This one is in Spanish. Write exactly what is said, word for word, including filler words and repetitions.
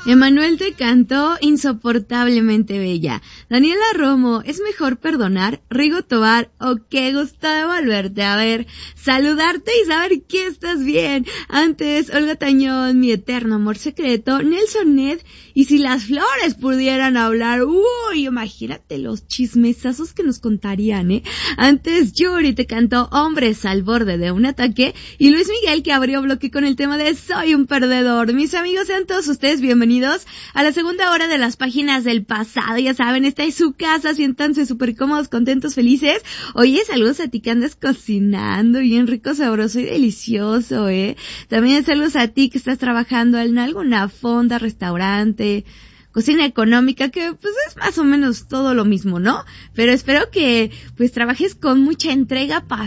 Emanuel te cantó Insoportablemente Bella. Daniela Romo, ¿es mejor perdonar? Rigo Tobar, o qué gusto de volverte a ver, saludarte y saber que estás bien. Antes, Olga Tañón, Mi Eterno Amor Secreto, Nelson Ned, y si las flores pudieran hablar, uy, imagínate los chismesazos que nos contarían, ¿eh? Antes, Yuri te cantó Hombres al borde de un ataque, y Luis Miguel que abrió bloque con el tema de Soy un perdedor. Mis amigos, sean todos ustedes bienvenidos a la segunda hora de las páginas del pasado. Ya saben, esta es su casa, siéntanse súper cómodos, contentos, felices. Oye, saludos a ti que andas cocinando, bien rico, sabroso y delicioso, ¿eh? También saludos a ti que estás trabajando en alguna fonda, restaurante, cocina económica, que pues es más o menos todo lo mismo, ¿no? Pero espero que pues trabajes con mucha entrega,